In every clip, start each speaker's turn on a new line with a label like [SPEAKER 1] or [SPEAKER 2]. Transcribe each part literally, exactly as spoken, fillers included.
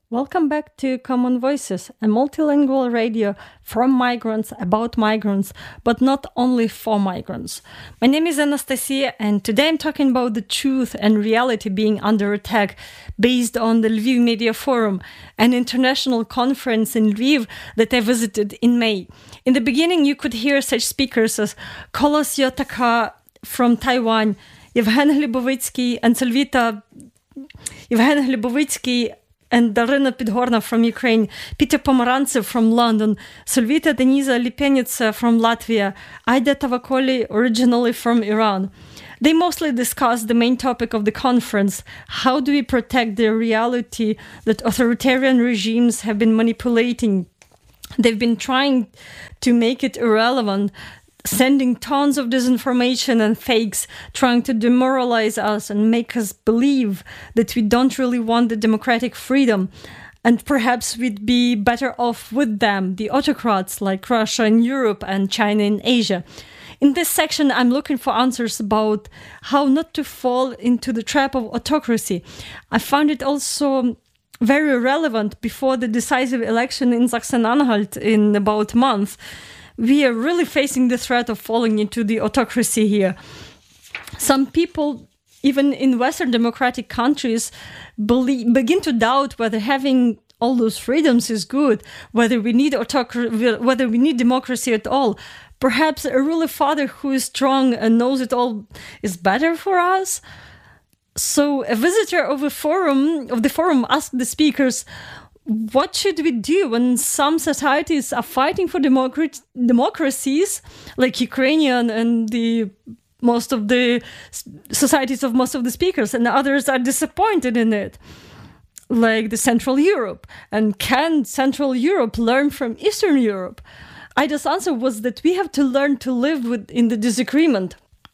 [SPEAKER 1] Welcome back to Common Voices, a multilingual radio from migrants, about migrants, but not only for migrants. My name is Anastasia, and today I'm talking about the truth and reality being under attack based on the Lviv Media Forum, an international conference in Lviv that I visited in May. In the beginning, you could hear such speakers as Kolos Yotaka from Taiwan, Yevhen Hlibovitsky and Solvita Yevhen Hlibovitsky and Darina Pidhorna from Ukraine, Peter Pomerantsev from London, Solvita Denisa Lipenitsa from Latvia, Aida Tavakoli, originally from Iran. They mostly discussed the main topic of the conference: how do we protect the reality that authoritarian regimes have been manipulating? They've been trying to make it irrelevant, sending tons of disinformation and fakes, trying to demoralize us and make us believe that we don't really want the democratic freedom. And perhaps we'd be better off with them, the autocrats like Russia in Europe and China in Asia. In this section, I'm looking for answers about how not to fall into the trap of autocracy. I found it also very relevant before the decisive election in Sachsen-Anhalt in about a month. We are really facing the threat of falling into the autocracy here. Some people, even in Western democratic countries, believe, begin to doubt whether having all those freedoms is good, whether we need autocracy, whether we need democracy at all. Perhaps a ruler father who is strong and knows it all is better for us. So a visitor of a forum of the forum asked the speakers, what should we do when some societies are fighting for democrat- democracies, like Ukrainian and the most of the societies of most of the speakers, and others are disappointed in it, like the Central Europe? And can Central Europe learn from Eastern Europe? Ida's answer was that we have to learn to live with in the disagreement.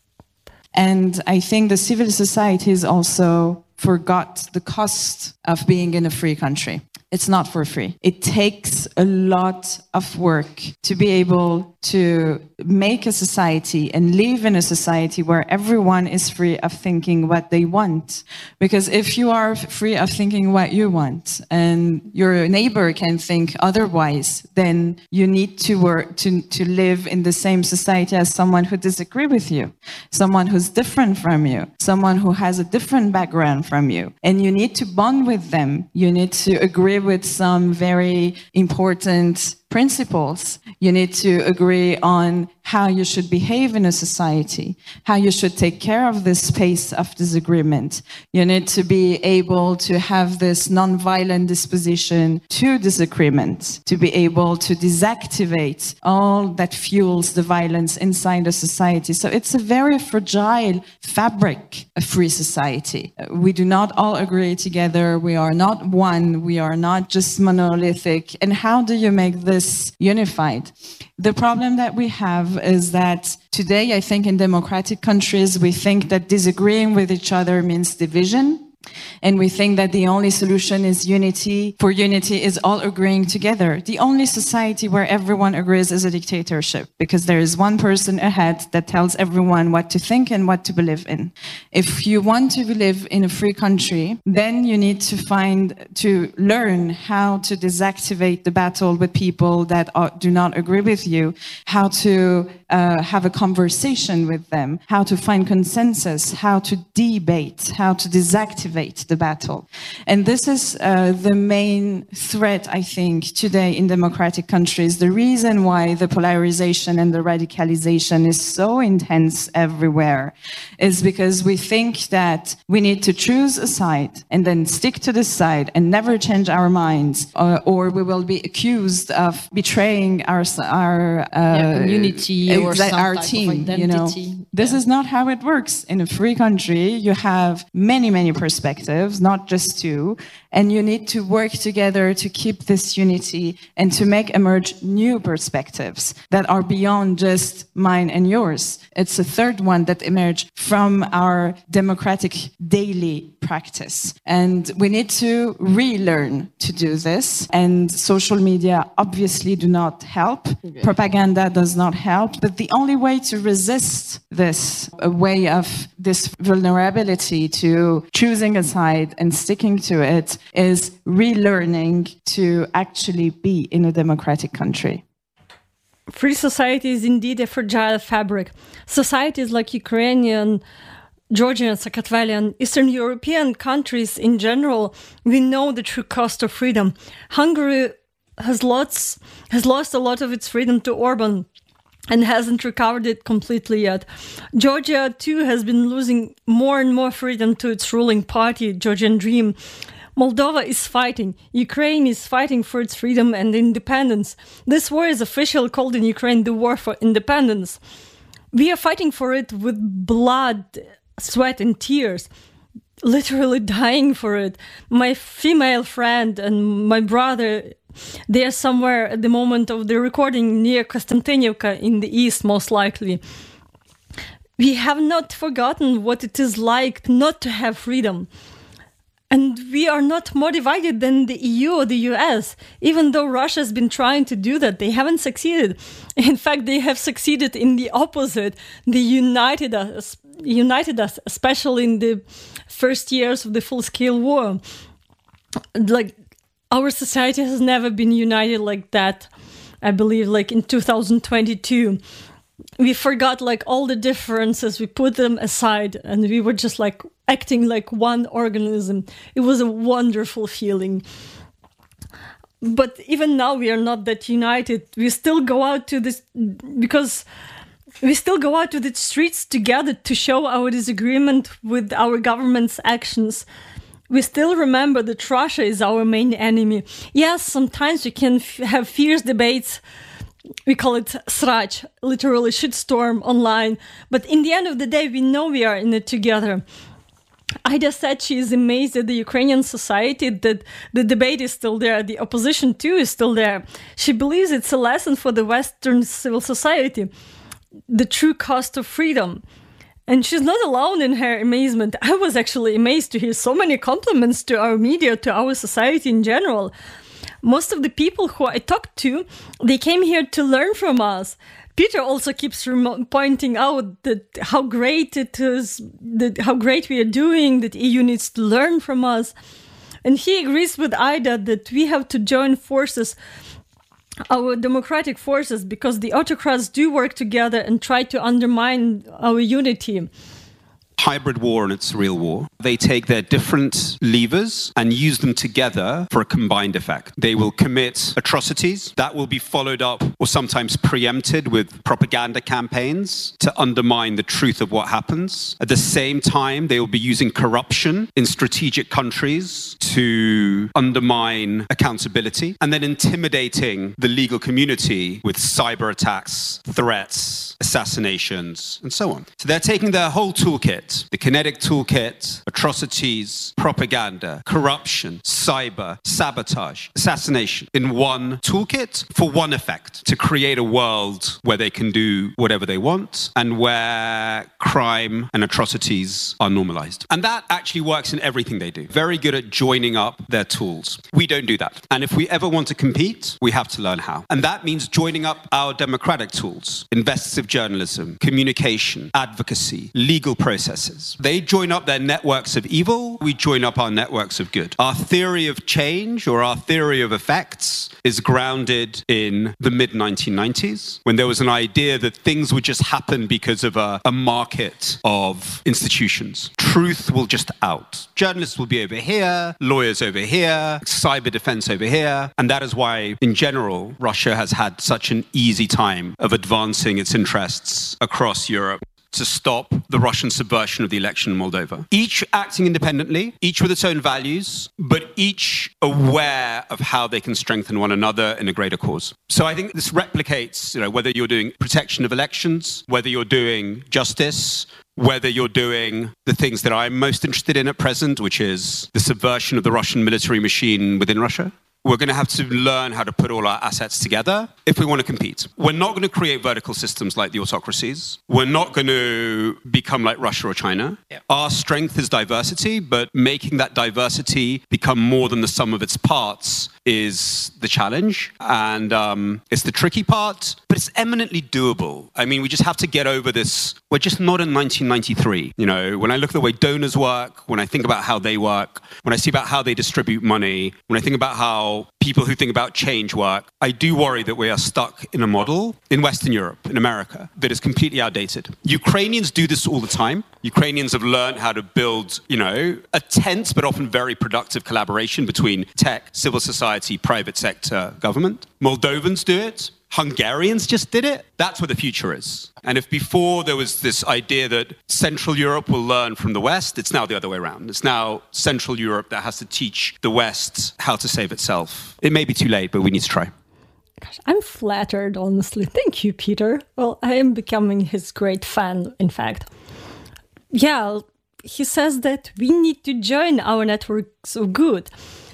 [SPEAKER 2] And I think the civil societies also forgot the cost of being in a free country. It's not for free. It takes a lot of work to be able to make a society and live in a society where everyone is free of thinking what they want. Because if you are free of thinking what you want and your neighbor can think otherwise, then you need to work to, to live in the same society as someone who disagrees with you, someone who's different from you, someone who has a different background from you. And you need to bond with them. You need to agree with some very important principles. You need to agree on how you should behave in a society, how you should take care of this space of disagreement. You need to be able to have this non-violent disposition to disagreement, to be able to deactivate all that fuels the violence inside a society. So it's a very fragile fabric, a free society. We do not all agree together. We are not one. We are not just monolithic. And how do you make this unified? The problem that we have is that today, I think in democratic countries, we think that disagreeing with each other means division. And we think that the only solution is unity. For unity is all agreeing together. The only society where everyone agrees is a dictatorship, because there is one person ahead that tells everyone what to think and what to believe in. If you want to live in a free country, then you need to find, to learn how to deactivate the battle with people that are, do not agree with you, how to uh, have a conversation with them, how to find consensus, how to debate, how to deactivate the battle. And this is uh, the main threat, I think, today in democratic countries. The reason why the polarization and the radicalization is so intense everywhere is because we think that we need to choose a side and then stick to this side and never change our minds, or, or we will be accused of betraying our our uh,
[SPEAKER 3] yeah, community or some
[SPEAKER 2] our
[SPEAKER 3] type
[SPEAKER 2] team.
[SPEAKER 3] of identity.
[SPEAKER 2] You know, this
[SPEAKER 3] yeah.
[SPEAKER 2] is not how it works. In a free country, you have many, many perspectives. Perspectives, not just two, and you need to work together to keep this unity and to make emerge new perspectives that are beyond just mine and yours. It's a third one that emerged from our democratic daily practice. And we need to relearn to do this. And social media obviously do not help. Okay. Propaganda does not help. But the only way to resist this, a way of this vulnerability to choosing a side and sticking to it, is relearning to actually be in a democratic country.
[SPEAKER 1] Free society is indeed a fragile fabric. Societies like Ukrainian, Georgian, Saakashvilian, Eastern European countries in general, we know the true cost of freedom. Hungary has lots, has lost a lot of its freedom to Orban and hasn't recovered it completely yet. Georgia, too, has been losing more and more freedom to its ruling party, Georgian Dream. Moldova is fighting. Ukraine is fighting for its freedom and independence. This war is officially called in Ukraine the War for Independence. We are fighting for it with blood, sweat and tears, literally dying for it. My female friend and my brother, they are somewhere at the moment of the recording near Konstantinivka in the east, most likely. We have not forgotten what it is like not to have freedom. And we are not more divided than the E U or the U S. Even though Russia has been trying to do that, they haven't succeeded. In fact, they have succeeded in the opposite. They united us, united us, especially in the first years of the full-scale war. Like, our society has never been united like that, I believe, like in two thousand twenty-two. We forgot like all the differences, we put them aside, and we were just like acting like one organism. It was a wonderful feeling. But even now we are not that united. We still go out to this, because we still go out to the streets together to show our disagreement with our government's actions. We still remember that Russia is our main enemy. Yes, sometimes we can f- have fierce debates. We call it srach, literally shitstorm online. But in the end of the day, we know we are in it together. Ida said she is amazed at the Ukrainian society, that the debate is still there, the opposition too is still there. She believes it's a lesson for the Western civil society, the true cost of freedom. And she's not alone in her amazement. I was actually amazed to hear so many compliments to our media, to our society in general. Most of the people who I talked to, they came here to learn from us. Peter also keeps remo- pointing out that how great it is, that how great we are doing, that E U needs to learn from us. And he agrees with Ida that we have to join forces, our democratic forces, because the autocrats do work together and try to undermine our unity.
[SPEAKER 4] Hybrid war and it's real war. They take their different levers and use them together for a combined effect. They will commit atrocities that will be followed up or sometimes preempted with propaganda campaigns to undermine the truth of what happens. At the same time, they will be using corruption in strategic countries to undermine accountability, and then intimidating the legal community with cyber attacks, threats, assassinations, and so on. So they're taking their whole toolkit, the kinetic toolkit, atrocities, propaganda, corruption, cyber, sabotage, assassination, in one toolkit for one effect, to create a world where they can do whatever they want and where crime and atrocities are normalized. And that actually works in everything they do. Very good at joining up their tools. We don't do that. And if we ever want to compete, we have to learn how. And that means joining up our democratic tools, investigative journalism, communication, advocacy, legal processes. They join up their networks of evil, we join up our networks of good. Our theory of change, or our theory of effects, is grounded in the mid nineteen nineties, when there was an idea that things would just happen because of a, a market of institutions. Truth will just out. Journalists will be over here, lawyers over here, cyber defense over here. And that is why, in general, Russia has had such an easy time of advancing its interests across Europe to stop the Russian subversion of the election in Moldova. Each acting independently, each with its own values, but each aware of how they can strengthen one another in a greater cause. So I think this replicates, you know, whether you're doing protection of elections, whether you're doing justice, whether you're doing the things that I'm most interested in at present, which is the subversion of the Russian military machine within Russia, we're going to have to learn how to put all our assets together if we want to compete. We're not going to create vertical systems like the autocracies. We're not going to become like Russia or China. Yeah. Our strength is diversity, but making that diversity become more than the sum of its parts is the challenge. And um, it's the tricky part, but it's eminently doable. I mean, we just have to get over this. We're just not in nineteen ninety-three. You know, when I look at the way donors work, when I think about how they work, when I see about how they distribute money, when I think about how people who think about change work, I do worry that we are stuck in a model in Western Europe, in America, that is completely outdated. Ukrainians do this all the time. Ukrainians have learned how to build, you know, a tense but often very productive collaboration between tech, civil society, private sector, government. Moldovans do it. Hungarians just did it. That's where the future is. And if before there was this idea that Central Europe will learn from the West, it's now the other way around. It's now Central Europe that has to teach the West how to save itself. It may be too late, but we need to try.
[SPEAKER 1] Gosh, I'm flattered, honestly. Thank you, Peter. Well, I am becoming his great fan, in fact. Yeah, he says that we need to join our networks of good.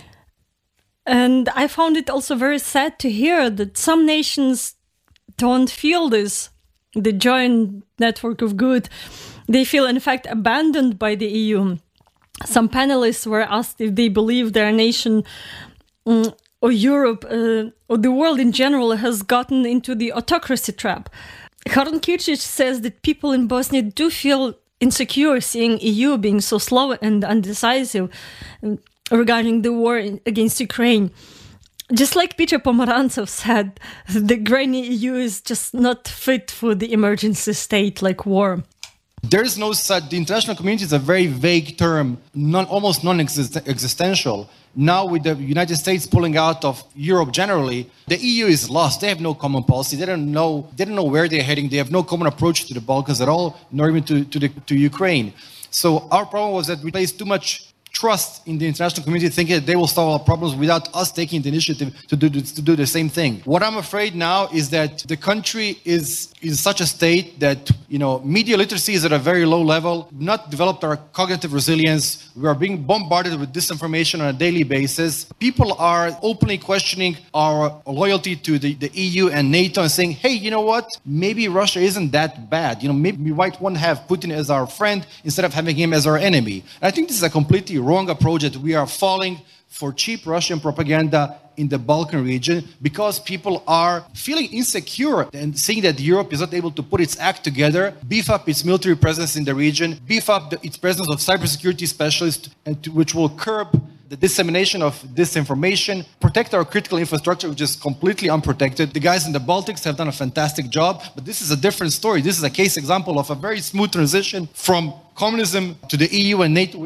[SPEAKER 1] And I found it also very sad to hear that some nations don't feel this, the joint network of good. They feel, in fact, abandoned by the E U. Some panelists were asked if they believe their nation um, or Europe uh, or the world in general has gotten into the autocracy trap. Haron Kirčić says that people in Bosnia do feel insecure seeing E U being so slow and undecisive regarding the war against Ukraine. Just like Peter Pomerantsev said, the grainy E U is just not fit for the emergency state like war.
[SPEAKER 5] There is no such, the international community is a very vague term, non, almost non-existential. Now with the United States pulling out of Europe generally, the E U is lost. They have no common policy. They don't know, they don't know where they're heading. They have no common approach to the Balkans at all, nor even to, to, the, to Ukraine. So our problem was that we placed too much trust in the international community, thinking that they will solve our problems without us taking the initiative to do, to do the same thing. What I'm afraid now is that the country is in such a state that, you know, media literacy is at a very low level, not developed our cognitive resilience. We are being bombarded with disinformation on a daily basis. People are openly questioning our loyalty to the, the E U and NATO and saying, hey, you know what? Maybe Russia isn't that bad. You know, maybe we might want to have Putin as our friend instead of having him as our enemy. And I think this is a completely wrong approach, that we are falling for cheap Russian propaganda in the Balkan region because people are feeling insecure and seeing that Europe is not able to put its act together, beef up its military presence in the region, beef up the, its presence of cybersecurity specialists, and to, which will curb the dissemination of disinformation, protect our critical infrastructure, which is completely unprotected. The guys in the Baltics have done a fantastic job, but this is a different story. This is a case example of a very smooth transition from communism to the E U and NATO.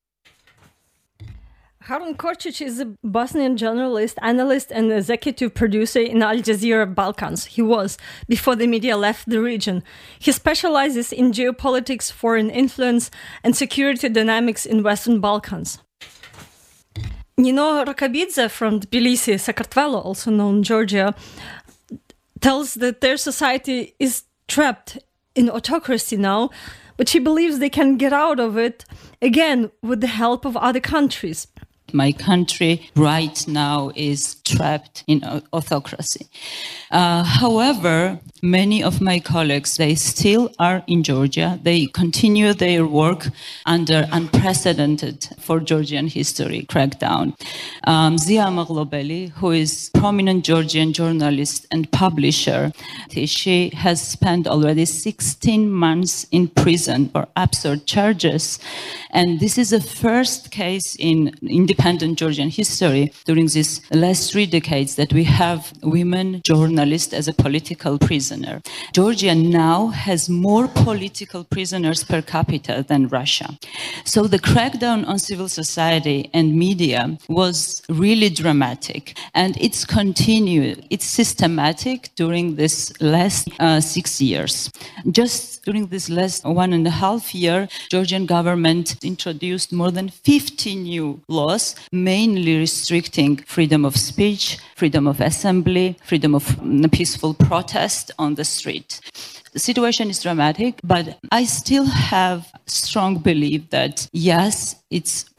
[SPEAKER 1] Haron Kirčić is a Bosnian journalist, analyst, and executive producer in Al Jazeera Balkans. He was, before the media left the region. He specializes in geopolitics, foreign influence, and security dynamics in Western Balkans. Nino Rokabidze from Tbilisi, Sakartvelo, also known Georgia, tells that their society is trapped in autocracy now, but she believes they can get out of it, again, with the help of other countries.
[SPEAKER 3] My country right now is trapped in autocracy. Uh, however, many of my colleagues, they still are in Georgia. They continue their work under unprecedented for Georgian history crackdown. Um, Zia Maglobeli, who is prominent Georgian journalist and publisher, she has spent already sixteen months in prison for absurd charges. And this is the first case in independent Georgian history during these last three decades that we have women journalists as a political prisoner. Georgia now has more political prisoners per capita than Russia. So the crackdown on civil society and media was really dramatic, and it's continued, it's systematic during this last uh, six years. Just during this last one and a half year, Georgian government introduced more than fifty new laws, mainly restricting freedom of speech, freedom of assembly, freedom of peaceful protest on the street. The situation is dramatic, but I still have strong belief that yes, it's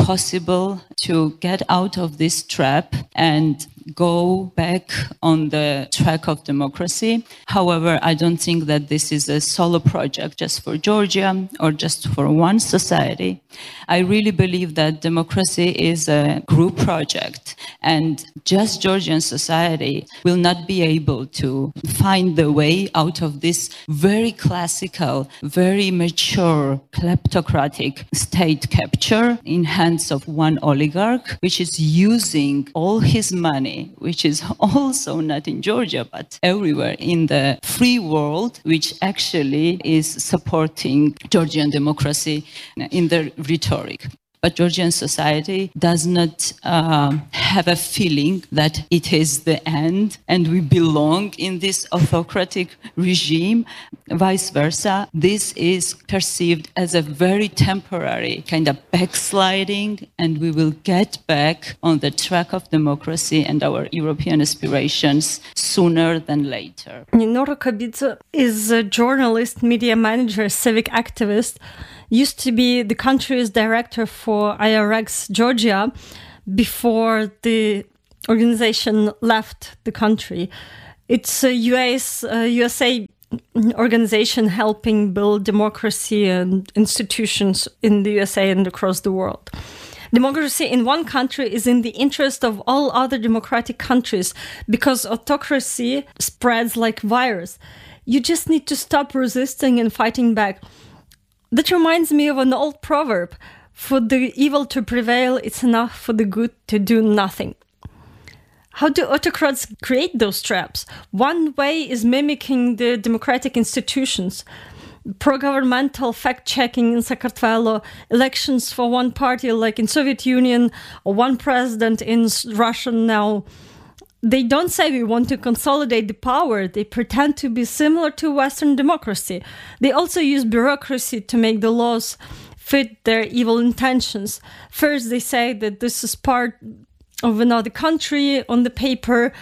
[SPEAKER 3] possible to get out of this trap and go back on the track of democracy. However, I don't think that this is a solo project just for Georgia or just for one society. I really believe that democracy is a group project, and just Georgian society will not be able to find the way out of this very classical, very mature, kleptocratic state capture in hands of one oligarch, which is using all his money, which is also not in Georgia, but everywhere in the free world, which actually is supporting Georgian democracy in the rhetoric. But Georgian society does not uh, have a feeling that it is the end and we belong in this autocratic regime. Vice versa, this is perceived as a very temporary kind of backsliding, and we will get back on the track of democracy and our European aspirations sooner than later.
[SPEAKER 1] Nino Rokhobytso is a journalist, media manager, civic activist, used to be the country's director for I R X Georgia before the organization left the country. It's a U S, uh, U S A organization helping build democracy and institutions in the U S A and across the world. Democracy in one country is in the interest of all other democratic countries because autocracy spreads like virus. You just need to stop resisting and fighting back. That reminds me of an old proverb: for the evil to prevail, it's enough for the good to do nothing. How do autocrats create those traps? One way is mimicking the democratic institutions. Pro-governmental fact-checking in Sakartvelo, elections for one party like in Soviet Union, or one president in Russia now. They don't say we want to consolidate the power. They pretend to be similar to Western democracy. They also use bureaucracy to make the laws fit their evil intentions. First, they say that this is part of another country on the paper,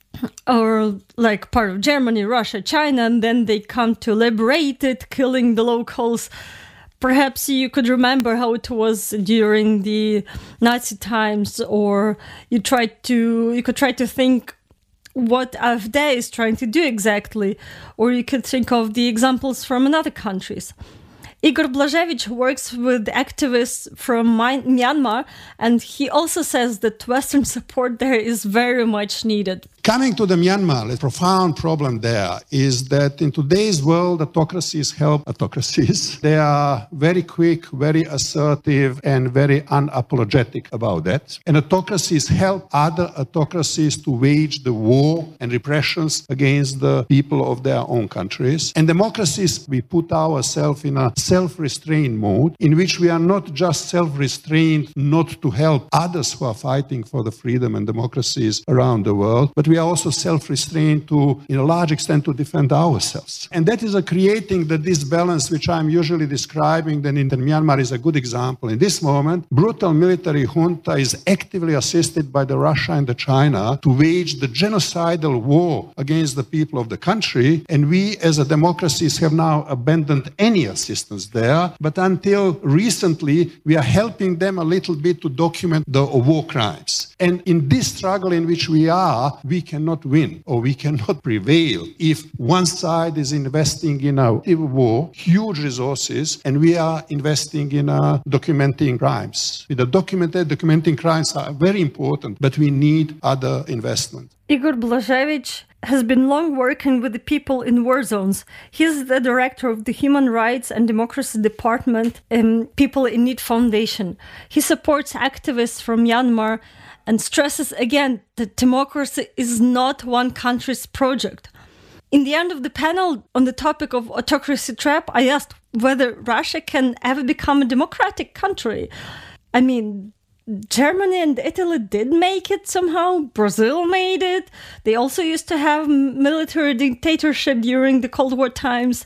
[SPEAKER 1] or like part of Germany, Russia, China, and then they come to liberate it, killing the locals. Perhaps you could remember how it was during the Nazi times, or you tried to you could try to think what AfD is trying to do exactly, or you could think of the examples from other countries. Igor Blažević works with activists from Myanmar, and he also says that Western support there is very much needed.
[SPEAKER 6] Coming to the Myanmar, a profound problem there is that in today's world, autocracies help autocracies. They are very quick, very assertive, and very unapologetic about that. And autocracies help other autocracies to wage the war and repressions against the people of their own countries. And democracies, we put ourselves in a self-restraint mode in which we are not just self-restrained not to help others who are fighting for the freedom and democracies around the world, but we are also self-restrained to, in a large extent, to defend ourselves. And that is a creating the disbalance which I'm usually describing, then in Myanmar is a good example. In this moment, brutal military junta is actively assisted by the Russia and the China to wage the genocidal war against the people of the country, and we as a democracies have now abandoned any assistance there, but until recently we are helping them a little bit to document the war crimes. And in this struggle in which we are, we cannot win or we cannot prevail if one side is investing in a war, huge resources, and we are investing in uh, documenting crimes. The documented documenting crimes are very important, but we need other investment.
[SPEAKER 1] Igor Blažević has been long working with the people in war zones. He is the director of the Human Rights and Democracy Department in People in Need Foundation. He supports activists from Myanmar and stresses again that democracy is not one country's project. In the end of the panel on the topic of autocracy trap, I asked whether Russia can ever become a democratic country. I mean, Germany and Italy did make it somehow. Brazil made it. They also used to have military dictatorship during the Cold War times.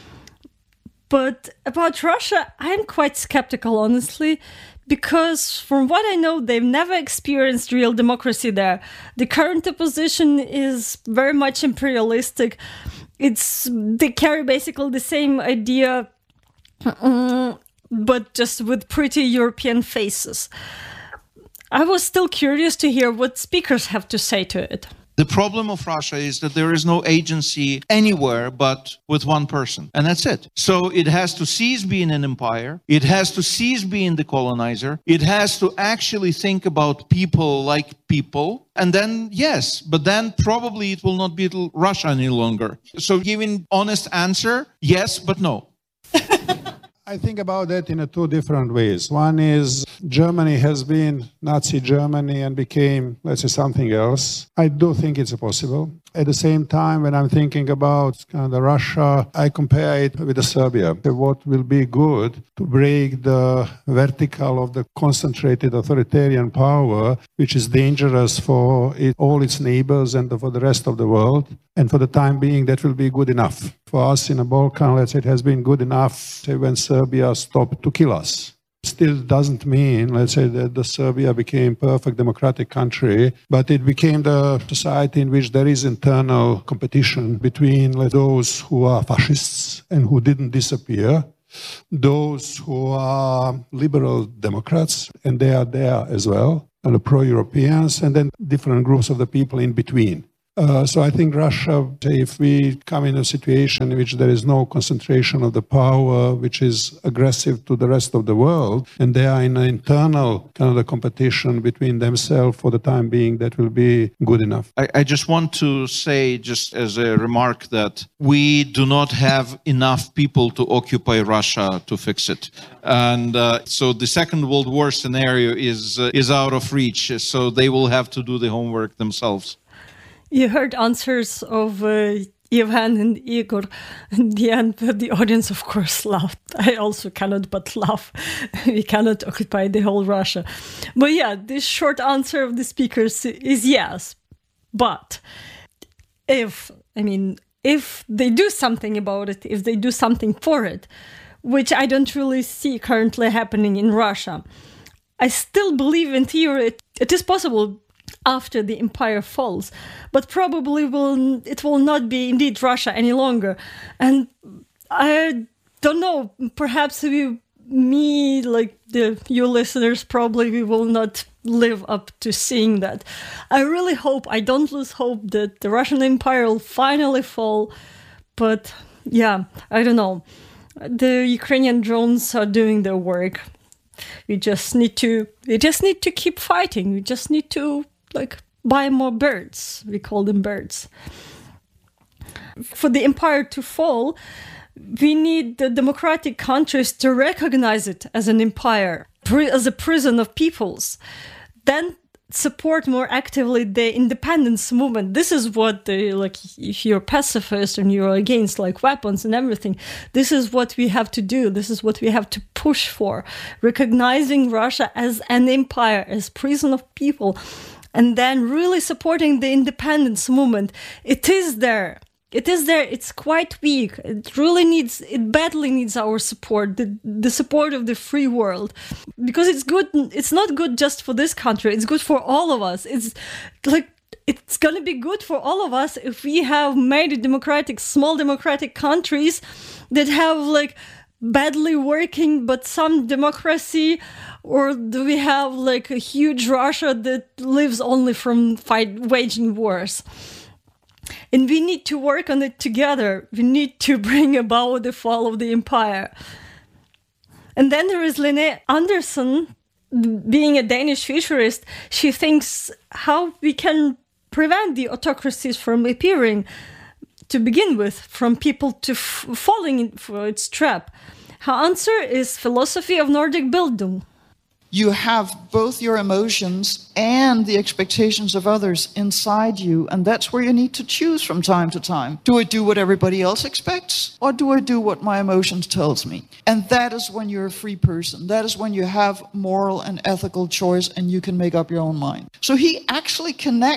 [SPEAKER 1] But about Russia, I'm quite skeptical, honestly, because from what I know, they've never experienced real democracy there. The current opposition is very much imperialistic. It's they carry basically the same idea um, but just with pretty European faces. I was still curious to hear what speakers have to say to it.
[SPEAKER 7] The problem of Russia is that there is no agency anywhere but with one person, and that's it. So it has to cease being an empire. It has to cease being the colonizer. It has to actually think about people like people. And then, yes, but then probably it will not be Russia any longer. So giving honest answer, yes, but no.
[SPEAKER 6] I think about that in a two different ways. One is Germany has been Nazi Germany and became, let's say, something else. I do think it's possible. At the same time, when I'm thinking about kind of the Russia, I compare it with the Serbia. What will be good to break the vertical of the concentrated authoritarian power, which is dangerous for it, all its neighbors and for the rest of the world. And for the time being, that will be good enough. For us in the Balkan, let's say, it has been good enough, say, when Serbia stopped to kill us. Still doesn't mean, let's say, that the Serbia became a perfect democratic country, but it became the society in which there is internal competition between like, those who are fascists and who didn't disappear, those who are liberal Democrats, and they are there as well, and the pro-Europeans, and then different groups of the people in between. Uh, so I think Russia, if we come in a situation in which there is no concentration of the power, which is aggressive to the rest of the world, and they are in an internal kind of a competition between themselves for the time being, that will be good enough.
[SPEAKER 7] I, I just want to say, just as a remark, that we do not have enough people to occupy Russia to fix it. And uh, so the Second World War scenario is, uh, is out of reach, so they will have to do the homework themselves.
[SPEAKER 1] You heard answers of uh, Ivan and Igor. In the end, the audience, of course, laughed. I also cannot but laugh. We cannot occupy the whole Russia. But yeah, this short answer of the speakers is yes. But if, I mean, if they do something about it, if they do something for it, which I don't really see currently happening in Russia, I still believe in theory it, it is possible after the empire falls, but probably will it will not be indeed Russia any longer. And I don't know, perhaps we, me, like the you listeners, probably we will not live up to seeing that. I really hope, I don't lose hope that the Russian Empire will finally fall, but yeah, I don't know. The Ukrainian drones are doing their work. We just need to, we just need to keep fighting. We just need to like buy more birds. We call them birds. For the empire to fall, we need the democratic countries to recognize it as an empire, as a prison of peoples. Then support more actively the independence movement. This is what the, like, if you're pacifist and you're against like weapons and everything, this is what we have to do. This is what we have to push for. Recognizing Russia as an empire, as prison of people, and then really supporting the independence movement. It is there. It is there. It's quite weak. It really needs, it badly needs our support, the, the support of the free world. Because it's good, it's not good just for this country, it's good for all of us. It's like, it's gonna be good for all of us if we have made democratic, small democratic countries that have like badly working but some democracy, or do we have like a huge Russia that lives only from fight waging wars? And we need to work on it together. We need to bring about the fall of the empire. And then there is Lene Andersen, being a Danish futurist. She thinks how we can prevent the autocracies from appearing to begin with, from people to f- falling into its trap. Her answer is philosophy of Nordic Bildung.
[SPEAKER 8] You have both your emotions and the expectations of others inside you, and that's where you need to choose from time to time. Do I do what everybody else expects, or do I do what my emotions tells me? And that is when you're a free person. That is when you have moral and ethical choice and you can make up your own mind. So he actually connects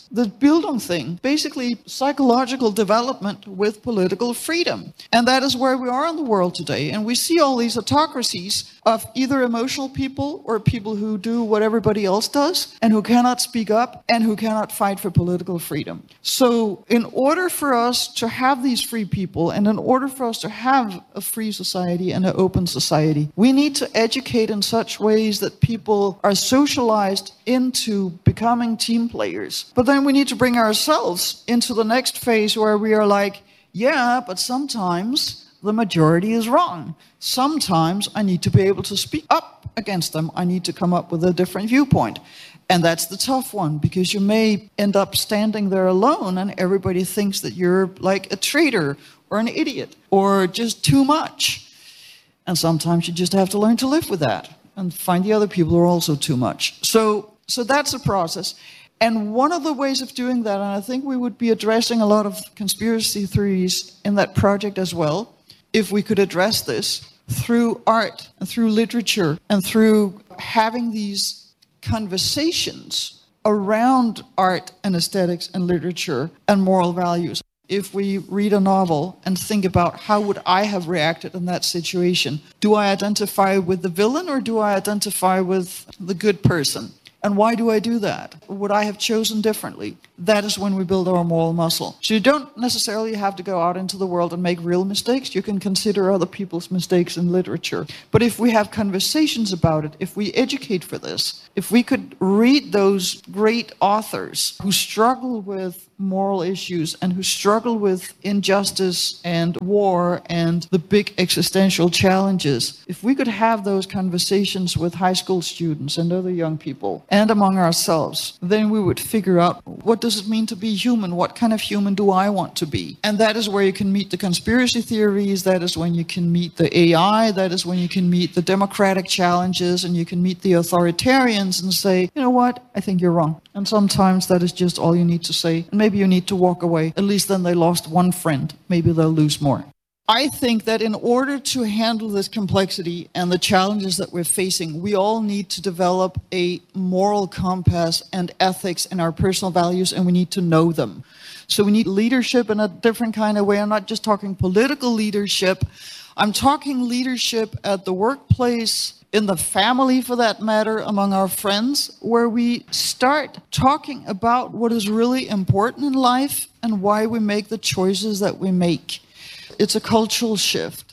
[SPEAKER 8] the Bildung thing, basically psychological development with political freedom. And that is where we are in the world today. And we see all these autocracies of either emotional people or people who do what everybody else does and who cannot speak up and who cannot fight for political freedom. So in order for us to have these free people and in order for us to have a free society and an open society, we need to educate in such ways that people are socialized into becoming team players. But then we need to bring ourselves into the next phase where we are like, yeah, but sometimes the majority is wrong. Sometimes I need to be able to speak up against them. I need to come up with a different viewpoint. And that's the tough one, because you may end up standing there alone and everybody thinks that you're like a traitor or an idiot or just too much. And sometimes you just have to learn to live with that and find the other people who are also too much. So, so that's a process. And one of the ways of doing that, and I think we would be addressing a lot of conspiracy theories in that project as well, if we could address this through art and through literature and through having these conversations around art and aesthetics and literature and moral values. If we read a novel and think about how would I have reacted in that situation, do I identify with the villain or do I identify with the good person? And why do I do that? Would I have chosen differently? That is when we build our moral muscle. So you don't necessarily have to go out into the world and make real mistakes. You can consider other people's mistakes in literature. But if we have conversations about it, if we educate for this, if we could read those great authors who struggle with moral issues and who struggle with injustice and war and the big existential challenges, if we could have those conversations with high school students and other young people and among ourselves, then we would figure out, what does it mean to be human? What kind of human do I want to be? And that is where you can meet the conspiracy theories. That is when you can meet the A I. That is when you can meet the democratic challenges and you can meet the authoritarians and say, you know what, I think you're wrong. And sometimes that is just all you need to say. And maybe you need to walk away. At least then they lost one friend. Maybe they'll lose more. I think that in order to handle this complexity and the challenges that we're facing, we all need to develop a moral compass and ethics and our personal values, and we need to know them. So we need leadership in a different kind of way. I'm not just talking political leadership. I'm talking leadership at the workplace, in the family for that matter, among our friends, where we start talking about what is really important in life and why we make the choices that we make. It's a cultural shift.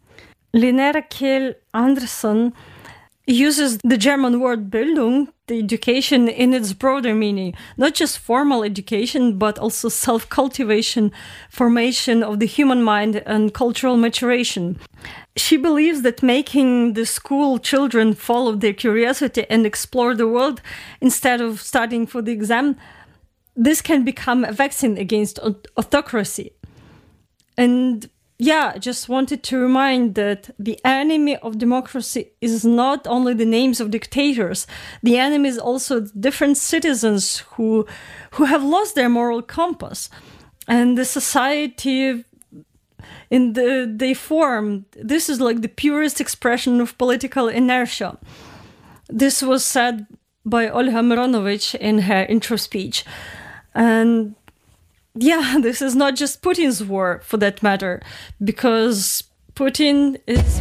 [SPEAKER 1] Linnea Kiel Anderson uses the German word Bildung, the education, in its broader meaning, not just formal education, but also self-cultivation, formation of the human mind, and cultural maturation. She believes that making the school children follow their curiosity and explore the world instead of studying for the exam, this can become a vaccine against autocracy. And yeah, I just wanted to remind that the enemy of democracy is not only the names of dictators. The enemy is also different citizens who who have lost their moral compass. And the society in the they form, this is like the purest expression of political inertia. This was said by Olga Mironovich in her intro speech. And yeah, this is not just Putin's war, for that matter, because Putin is